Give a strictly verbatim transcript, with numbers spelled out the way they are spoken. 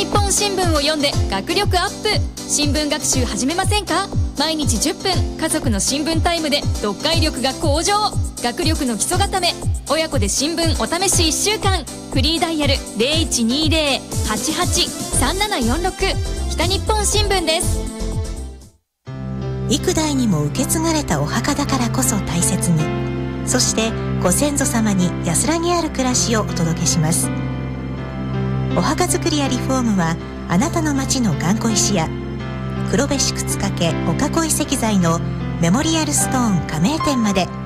日本新聞を読んで学力アップ。新聞学習始めませんか？毎日じゅっぷん、家族の新聞タイムで読解力が向上。学力の基礎固め。親子で新聞お試しいっしゅうかん。フリーダイヤル ゼロいちにゼロ はちはち さんななよんろく。北日本新聞です。 幾代にも受け継がれたお墓だからこそ大切に、そしてご先祖様に安らぎある暮らしをお届けします。お墓作りやリフォームはあなたの町の頑固石や黒部市朽掛お囲い石材のメモリアルストーン加盟店まで。